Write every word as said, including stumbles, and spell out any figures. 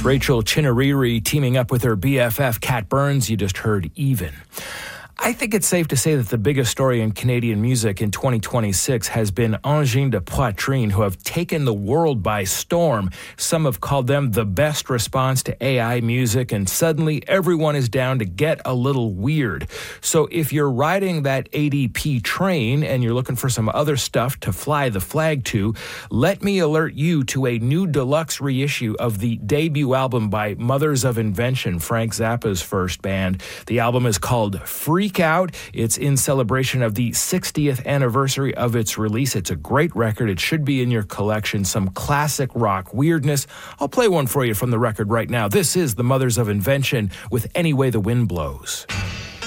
That's Rachel Chinariri teaming up with her B F F, Kat Burns. You just heard Even. I think it's safe to say that the biggest story in Canadian music in twenty twenty-six has been Angine de Poitrine, who have taken the world by storm. Some have called them the best response to A I music, and suddenly everyone is down to get a little weird. So if you're riding that A D P train and you're looking for some other stuff to fly the flag to, let me alert you to a new deluxe reissue of the debut album by Mothers of Invention, Frank Zappa's first band. The album is called Freak Out. It's in celebration of the sixtieth anniversary of its release. It's a great record. It should be in your collection. Some classic rock weirdness. I'll play one for you from the record right now. This is the Mothers of Invention with Any Way the Wind Blows.